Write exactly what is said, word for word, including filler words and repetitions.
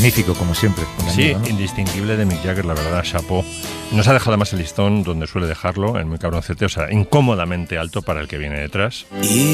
magnífico, como siempre. Sí, amigo, ¿no? Indistinguible de Mick Jagger, la verdad, chapó. Nos ha dejado más el listón donde suele dejarlo, en muy cabroncete, o sea, incómodamente alto para el que viene detrás.